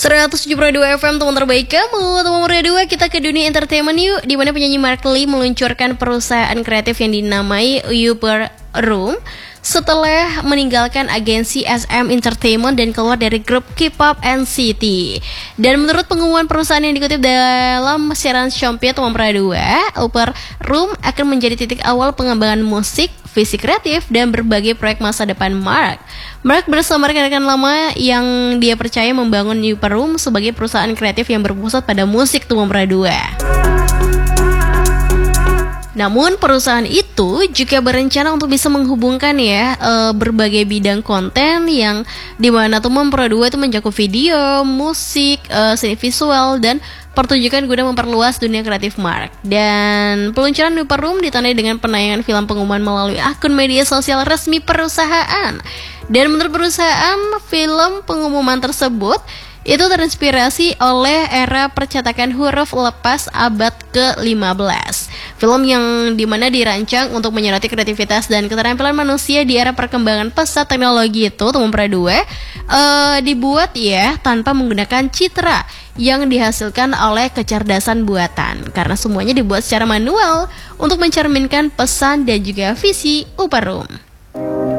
107.2 FM, teman terbaik kamu. Teman muda 2, kita ke dunia entertainment yuk. Di mana penyanyi Mark Lee meluncurkan perusahaan kreatif yang dinamai Upper Room setelah meninggalkan agensi SM Entertainment dan keluar dari grup K-pop NCT. Dan menurut pengumuman perusahaan yang dikutip dalam siaran Shompi Teman Muda 2, Upper Room akan menjadi titik awal pengembangan musik, visi kreatif, dan berbagai proyek masa depan Mark. Mark bersama rekan-rekan lama yang dia percaya membangun Upper Room sebagai perusahaan kreatif yang berpusat pada musik Teman Muda 2. Namun perusahaan itu juga berencana untuk bisa menghubungkan berbagai bidang konten yang dimana Teman Muda 2 itu mencakup video, musik, seni visual, dan pertunjukan guna memperluas dunia kreatif Mark. Dan peluncuran Upper Room ditandai dengan penayangan film pengumuman melalui akun media sosial resmi perusahaan. Dan menurut perusahaan, film pengumuman tersebut itu terinspirasi oleh era percetakan huruf lepas abad ke-15. Film yang dimana dirancang untuk menyoroti kreativitas dan keterampilan manusia di era perkembangan pesat teknologi itu, Teman Muda 2, dibuat tanpa menggunakan citra yang dihasilkan oleh kecerdasan buatan, karena semuanya dibuat secara manual untuk mencerminkan pesan dan juga visi Upper Room.